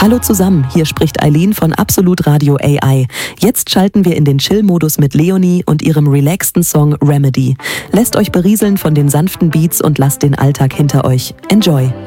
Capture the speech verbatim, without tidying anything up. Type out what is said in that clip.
Hallo zusammen, hier spricht Eileen von Absolut Radio A I. Jetzt schalten wir in den Chill-Modus mit Leonie und ihrem relaxten Song Remedy. Lässt euch berieseln von den sanften Beats und lasst den Alltag hinter euch. Enjoy!